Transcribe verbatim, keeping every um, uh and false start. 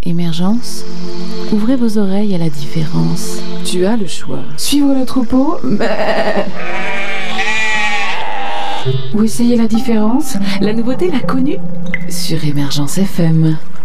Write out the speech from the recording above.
Émergence, ouvrez vos oreilles à la différence. Tu as le choix. Suivre le troupeau ou essayer la différence. La nouveauté, l'inconnu, Sur Émergence F M.